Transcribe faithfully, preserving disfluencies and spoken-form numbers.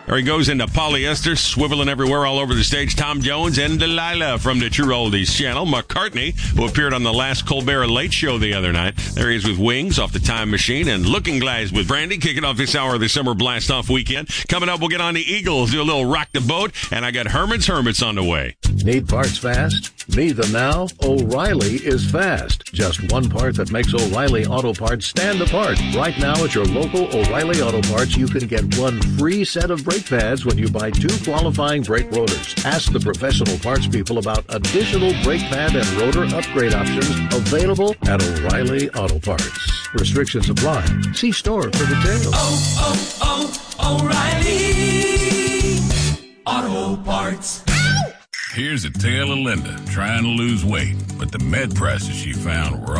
There he goes into polyester, swiveling everywhere all over the stage. Tom Jones and Delilah from the True Oldies channel. McCartney, who appeared on the last Colbert Late Show the other night. There he is with Wings off the Time Machine and Looking Glass with Brandy, kicking off this hour of the Summer Blast-Off weekend. Coming up, we'll get on the Eagles, do a little rock the boat, and I got Herman's Hermits on the way. Need parts fast? Need them now? O'Reilly is fast. Just one part that makes O'Reilly Auto Parts stand apart. Right now at your local O'Reilly Auto Parts, you can get one free set of brake pads when you buy two qualifying brake rotors. Ask the professional parts people about additional brake pad and rotor upgrade options available at O'Reilly Auto Parts. Restrictions apply. See store for details. Oh, oh, oh, O'Reilly Auto Parts. Here's a tale of Linda trying to lose weight, but the med prices she found were